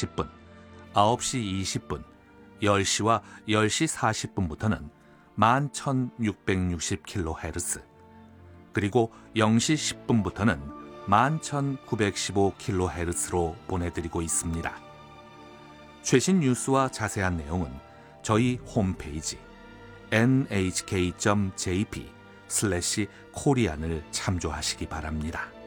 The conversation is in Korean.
40분, 9시 20분, 10시와 10시 40분부터는 11,660kHz, 그리고 0시 10분부터는 11,915kHz로 보내드리고 있습니다. 최신 뉴스와 자세한 내용은 저희 홈페이지 nhk.jp/korean을 참조하시기 바랍니다.